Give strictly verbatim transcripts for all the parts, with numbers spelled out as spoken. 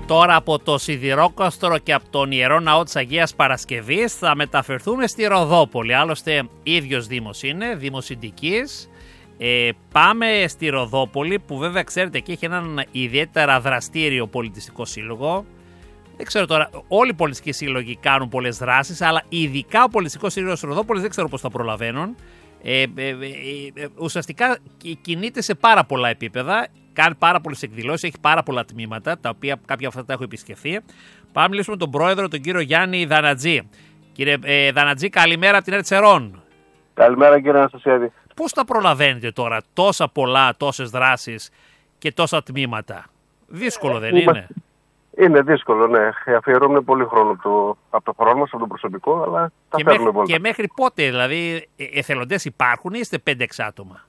Τώρα από το Σιδηρόκαστρο και από τον Ιερό Ναό της Αγίας Παρασκευής θα μεταφερθούμε στη Ροδόπολη. Άλλωστε ίδιος δήμος είναι, δήμος Ινδικής. Ε, πάμε στη Ροδόπολη που βέβαια ξέρετε και έχει έναν ιδιαίτερα δραστήριο πολιτιστικό σύλλογο. Δεν ξέρω τώρα, όλοι οι πολιτιστικοί σύλλογοι κάνουν πολλές δράσεις, αλλά ειδικά ο πολιτιστικός σύλλογος της Ροδόπολης δεν ξέρω πώς θα προλαβαίνουν. Ε, ε, ε, ε, ουσιαστικά κινείται σε πάρα πολλά επίπεδα, κάνει πάρα πολλές εκδηλώσεις, έχει πάρα πολλά τμήματα, τα οποία κάποια αυτά τα έχω επισκεφθεί. Πάμε να μιλήσουμε με τον πρόεδρο, τον κύριο Γιάννη Δανατζή. Κύριε ε, Δανατζή, καλημέρα από την Ερτσερών. Καλημέρα κύριε Αναστασιάδη. Πώς τα προλαβαίνετε τώρα, τόσα πολλά, τόσες δράσεις και τόσα τμήματα? Δύσκολο δεν είναι? Είναι δύσκολο, ναι. Αφιερώνουμε πολύ χρόνο από το, από το χρόνο μας, από το προσωπικό, αλλά τα και φέρνουμε μέχρι, πολύ. Και μέχρι πότε, δηλαδή, εθελοντές υπάρχουν ή είστε πέντε έξι άτομα?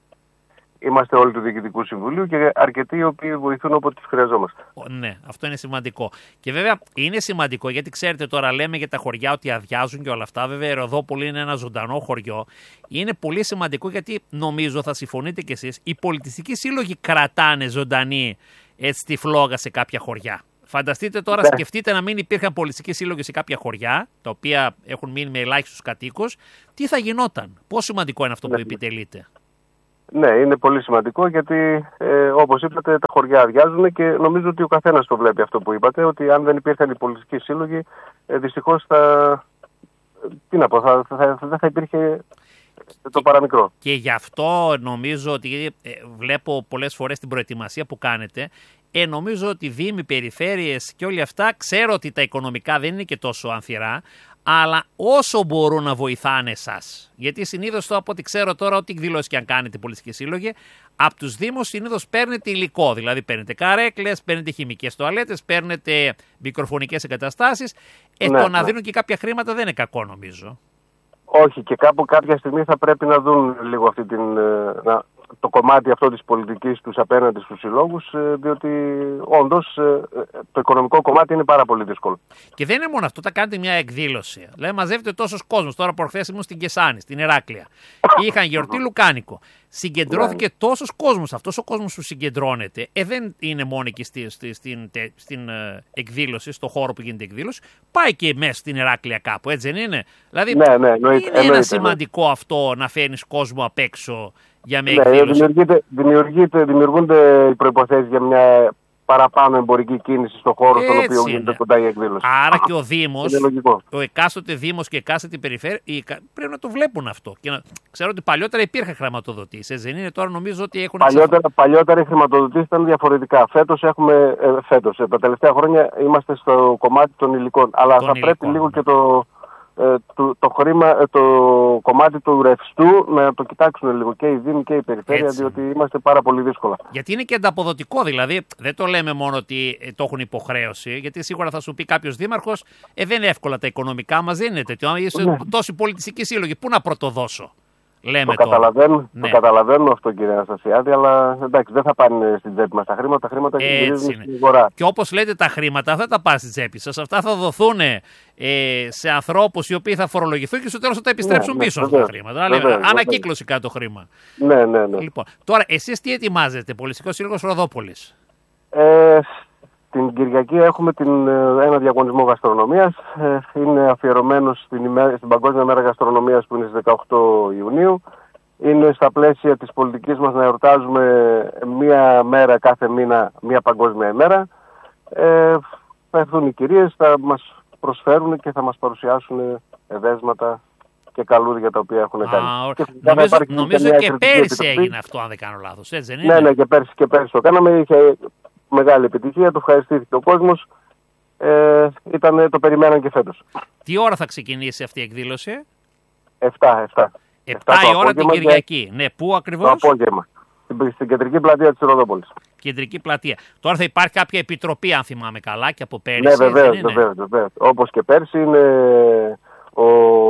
Είμαστε όλοι του Διοικητικού Συμβουλίου και αρκετοί οι οποίοι βοηθούν όποτε τους χρειαζόμαστε. Ναι, αυτό είναι σημαντικό. Και βέβαια είναι σημαντικό γιατί ξέρετε τώρα λέμε για τα χωριά ότι αδειάζουν και όλα αυτά. Βέβαια η Ροδόπολη είναι ένα ζωντανό χωριό. Είναι πολύ σημαντικό γιατί νομίζω θα συμφωνείτε κι εσείς, οι πολιτιστικοί σύλλογοι κρατάνε ζωντανή έτσι τη φλόγα σε κάποια χωριά. Φανταστείτε τώρα, ναι. Σκεφτείτε να μην υπήρχαν πολιτιστικοί σύλλογοι σε κάποια χωριά, τα οποία έχουν μείνει με ελάχιστους κατοίκους. Τι θα γινόταν? Πόσο σημαντικό είναι αυτό, ναι, που επιτελείται? Ναι, είναι πολύ σημαντικό γιατί ε, όπως είπατε τα χωριά αδειάζουν και νομίζω ότι ο καθένας το βλέπει αυτό που είπατε, ότι αν δεν υπήρχαν οι πολιτιστικοί σύλλογοι ε, δυστυχώς θα, τι να πω, θα, θα, θα, δεν θα υπήρχε το παραμικρό. Και γι' αυτό νομίζω ότι ε, βλέπω πολλές φορές την προετοιμασία που κάνετε. Ε, νομίζω ότι δήμοι, περιφέρειες και όλοι αυτά, ξέρω ότι τα οικονομικά δεν είναι και τόσο ανθυρά, αλλά όσο μπορούν να βοηθάνε εσάς. Γιατί συνήθως, το από ό,τι ξέρω τώρα, ό,τι εκδήλωση και αν κάνετε πολιτιστικοί σύλλογοι, από τους δήμους συνήθως παίρνετε υλικό. Δηλαδή παίρνετε καρέκλες, παίρνετε χημικές τουαλέτες, παίρνετε μικροφωνικές εγκαταστάσεις. Ε, ναι, το να ναι. δίνουν και κάποια χρήματα δεν είναι κακό, νομίζω. Όχι, και κάπου κάποια στιγμή θα πρέπει να δουν λίγο αυτή την, να, το κομμάτι αυτό της πολιτικής τους απέναντι στους συλλόγους, διότι όντως το οικονομικό κομμάτι είναι πάρα πολύ δύσκολο. Και δεν είναι μόνο αυτό, θα κάνετε μια εκδήλωση. Δηλαδή μαζεύεται τόσος κόσμος. Τώρα προχθές ήμουν στην Κεσάνη, στην Ηράκλεια. Είχαν γιορτή Λουκάνικο. Συγκεντρώθηκε yeah. τόσος κόσμος. Αυτός ο κόσμος που συγκεντρώνεται ε, δεν είναι μόνο εκεί στη, στη, στην, τε, στην uh, εκδήλωση, στο χώρο που γίνεται εκδήλωση. Πάει και μέσα στην Ηράκλεια κάπου, έτσι δεν είναι? Δηλαδή ναι, ναι, εννοείται, είναι ένα σημαντικό ναι. αυτό να φέρνεις κόσμο απ' έξω για μια ναι, εκδήλωση. Δημιουργείται, δημιουργείται, δημιουργούνται οι προϋποθέσεις για μια παραπάνω εμπορική κίνηση στον χώρο στον οποίο γίνεται κοντά η εκδήλωση. Άρα και ο Δήμος, ο εκάστοτε Δήμος και εκάστοτε περιφέρεια πρέπει να το βλέπουν αυτό. Και να... Ξέρω ότι παλιότερα υπήρχαν χρηματοδοτήσεις, δεν είναι? Τώρα νομίζω ότι έχουν... Παλιότερα, εξαφ... παλιότερα οι χρηματοδοτήσεις ήταν διαφορετικά. Φέτος έχουμε, ε, φέτος, ε, τα τελευταία χρόνια είμαστε στο κομμάτι των υλικών. Αλλά των θα υλικών. Πρέπει λίγο και το... Το, το, χρήμα, το κομμάτι του ρευστού να το κοιτάξουν λίγο και οι Δήμοι και η Περιφέρεια, έτσι. Διότι είμαστε πάρα πολύ δύσκολα. Γιατί είναι και ανταποδοτικό, δηλαδή δεν το λέμε μόνο ότι το έχουν υποχρέωση, γιατί σίγουρα θα σου πει κάποιος δήμαρχος, ε, δεν είναι εύκολα τα οικονομικά μας, δεν είναι τέτοιο. Είσαι ναι. τόσοι πολιτιστικοί σύλλογοι, πού να πρωτοδώσω? Λέμε το, καταλαβαίνω, ναι. το καταλαβαίνω αυτό κύριε Αναστασιάδη, αλλά εντάξει δεν θα πάνε στην τσέπη μας τα χρήματα, τα χρήματα γυρίζουν στην αγορά. Και όπως λέτε τα χρήματα δεν θα πάνε στην τσέπη σας, αυτά θα δοθούν ε, σε ανθρώπους οι οποίοι θα φορολογηθούν και στο τέλος θα τα επιστρέψουν ναι, πίσω ναι, αυτά τα χρήματα. Βεβαίως, Λέμε, ανακύκλωση κάτω το χρήμα. Ναι, ναι, ναι. Λοιπόν, τώρα εσείς τι ετοιμάζετε, Πολιτιστικός Σύλλογος Ροδόπολης? Ε, την Κυριακή έχουμε την, ένα διαγωνισμό γαστρονομίας. Είναι αφιερωμένος στην, ημέρα, στην Παγκόσμια Μέρα Γαστρονομίας που είναι στις δεκαοκτώ Ιουνίου. Είναι στα πλαίσια της πολιτικής μας να εορτάζουμε μία μέρα κάθε μήνα, μία παγκόσμια ημέρα. Ε, θα έρθουν οι κυρίες, θα μας προσφέρουν και θα μας παρουσιάσουν εδέσματα και καλούδια τα οποία έχουν κάνει. Α, και νομίζω νομίζω και, και πέρσι επιτροπή. Έγινε αυτό, αν δεν κάνω λάθος, έτσι δεν είναι? Ναι, ναι, και πέρσι, και πέρσι το κάναμε. Είχε μεγάλη επιτυχία, το ευχαριστήθηκε ο κόσμος. Ε, ήταν, το περιμέναν και φέτος. Τι ώρα θα ξεκινήσει αυτή η εκδήλωση? εφτά, εφτά. εφτά η ώρα την Κυριακή. Ναι, πού ακριβώς? Το απόγευμα. Στην, στην κεντρική πλατεία της Ροδόπολης. Κεντρική πλατεία. Τώρα θα υπάρχει κάποια επιτροπή, αν θυμάμαι καλά, και από πέρυσι. Ναι, βεβαίως, βεβαίως, βεβαίως. Όπως και πέρσι είναι ο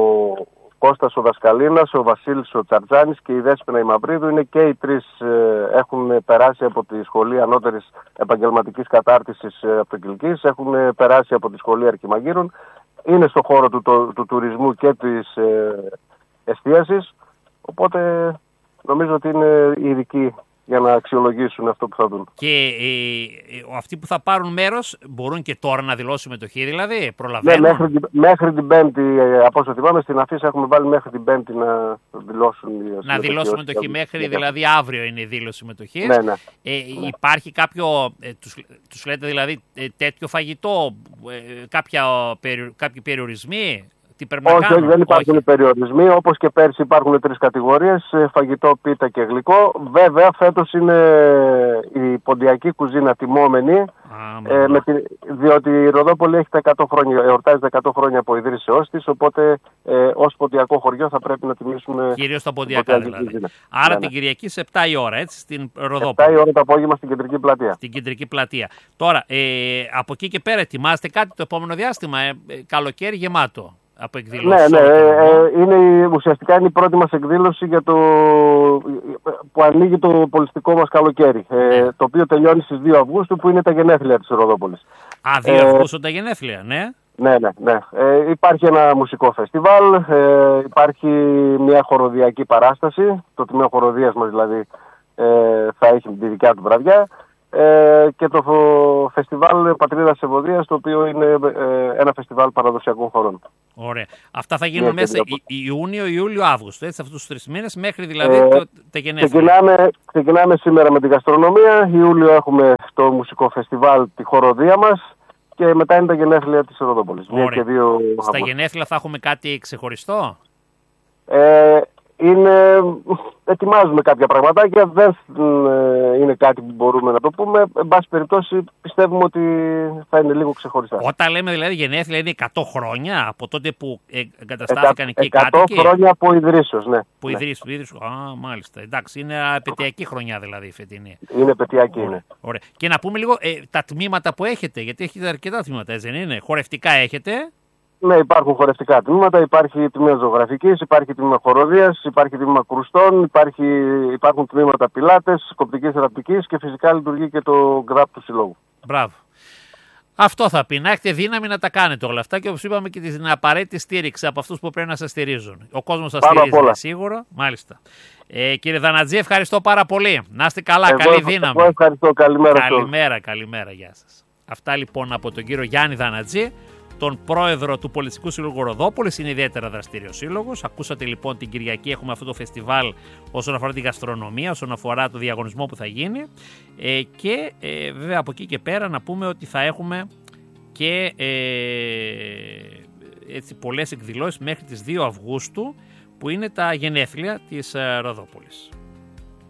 Κώστας ο Δασκαλίνας, ο Βασίλης ο Τσαρτζάνης και η Δέσποινα η Μαυρίδου. Είναι και οι τρεις, ε, έχουν περάσει από τη Σχολή Ανώτερης Επαγγελματικής Κατάρτισης ε, από το Κιλκής, έχουν περάσει από τη Σχολή Αρχιμαγείρων. Είναι στο χώρο του, το, του τουρισμού και της ε, εστίασης, οπότε νομίζω ότι είναι ειδικοί για να αξιολογήσουν αυτό που θα δουν. Και ε, αυτοί που θα πάρουν μέρος μπορούν και τώρα να δηλώσουν συμμετοχή, δηλαδή, προλαβαίνουν. Ναι, μέχρι, μέχρι την Πέμπτη, από όσο θυμάμαι, στην αφίσα έχουμε βάλει μέχρι την Πέμπτη να δηλώσουν Να δηλώσουν συμμετοχή μέχρι, ναι, δηλαδή αύριο είναι η δήλωση συμμετοχής. Ναι, ναι. Ε, ναι. Υπάρχει κάποιο, ε, τους, τους λέτε δηλαδή ε, τέτοιο φαγητό, ε, κάποια, περι, κάποιοι περιορισμοί? Όχι, όχι, δεν υπάρχουν όχι. περιορισμοί. Όπως και πέρσι υπάρχουν τρεις κατηγορίες, φαγητό, πίτα και γλυκό. Βέβαια, φέτος είναι η ποντιακή κουζίνα τιμόμενη, Α, ε, με τη, διότι η Ροδόπολη έχει τα εκατό χρόνια, εορτάζει τα εκατό χρόνια από ιδρύσεώς της, οπότε ε, ως ποντιακό χωριό θα πρέπει να τιμήσουμε κυρίως τα ποντιακά δηλαδή. Κουζίνα. Άρα ναι, την Κυριακή σε επτά η ώρα, έτσι, στην Ροδόπολη. επτά η ώρα το απόγευμα στην κεντρική πλατεία. Στην κεντρική πλατεία. Τώρα, ε, από εκεί και πέρα ετοιμάζετε κάτι το επόμενο διάστημα, ε, ε, καλοκαίρι γεμάτο. Από ναι, ναι, ε, ε, είναι, ουσιαστικά είναι η πρώτη μας εκδήλωση για το, που ανοίγει το πολιστικό μας καλοκαίρι, ναι. ε, το οποίο τελειώνει στις δύο Αυγούστου, που είναι τα γενέθλια της Ροδόπολης. Α, δύο Αυγούστου τα γενέθλια, ναι. Ναι, ναι, ναι. Ε, υπάρχει ένα μουσικό φεστιβάλ, ε, υπάρχει μια χοροδιακή παράσταση, το τμήμα χοροδίας μας δηλαδή ε, θα έχει τη δικιά του βραδιά. Ε, και το φεστιβάλ Πατρίδας Ευωδίας, το οποίο είναι ε, ένα φεστιβάλ παραδοσιακών χωρών. Ωραία. Αυτά θα γίνουν yeah, μέσα Ι- Ιούνιο, Ιούλιο, Αύγουστο, έτσι, αυτούς τους τρεις μήνες, μέχρι δηλαδή ε, το, τα γενέθλια. Ξεκινάμε, ξεκινάμε σήμερα με την γαστρονομία, Ιούλιο έχουμε το μουσικό φεστιβάλ, τη χοροδία μας, και μετά είναι τα γενέθλια της Ροδόπολης. Ωραία. Και δύο Στα γενέθλια θα έχουμε κάτι ξεχωριστό? Ε, είναι... Ετοιμάζουμε κάποια πραγματάκια, δεν ε, είναι κάτι που μπορούμε να το πούμε. Εν πάση περιπτώσει, πιστεύουμε ότι θα είναι λίγο ξεχωριστά. Όταν λέμε δηλαδή γενέθλια, είναι εκατό χρόνια από τότε που εγκαταστάθηκαν εκεί οι κάτοικοι? εκατό χρόνια από ιδρύσεως, ναι. Που ιδρύσεως, ιδρύσεως. Α, μάλιστα. Εντάξει, είναι επαιτειακή χρονιά δηλαδή η φετινή. Είναι επαιτειακή, είναι. Ωραία. Και να πούμε λίγο ε, τα τμήματα που έχετε, γιατί έχετε αρκετά τμήματα, έτσι δεν είναι? Χορευτικά έχετε? Ναι, υπάρχουν χορευτικά τμήματα, υπάρχει τμήμα ζωγραφικής, υπάρχει τμήμα χοροδίας, υπάρχει τμήμα κρουστών, υπάρχει, υπάρχουν τμήματα πιλάτες, κοπτικής θεραπευτικής και φυσικά λειτουργεί και το γκραπ του συλλόγου. Μπράβο. Αυτό θα πει, να έχετε δύναμη να τα κάνετε όλα αυτά και όπως είπαμε και την απαραίτητη στήριξη από αυτούς που πρέπει να σας στηρίζουν. Ο κόσμος σας στηρίζει, είναι σίγουρο. Μάλιστα. Ε, κύριε Δανατζή, ευχαριστώ πάρα πολύ. Να είστε καλά, εγώ, καλή δύναμη. Εγώ ευχαριστώ, καλημέρα. Καλημέρα, καλημέρα, γεια σας. Αυτά λοιπόν από τον κύριο Γιάννη Δανατζή, τον πρόεδρο του Πολιτιστικού Σύλλογου Ροδόπολης, είναι ιδιαίτερα δραστήριο σύλλογος. Ακούσατε λοιπόν την Κυριακή έχουμε αυτό το φεστιβάλ όσον αφορά τη γαστρονομία, όσον αφορά το διαγωνισμό που θα γίνει. Ε, και ε, βέβαια από εκεί και πέρα να πούμε ότι θα έχουμε και ε, έτσι, πολλές εκδηλώσεις μέχρι τις δύο Αυγούστου, που είναι τα γενέθλια της ε, Ροδόπολης.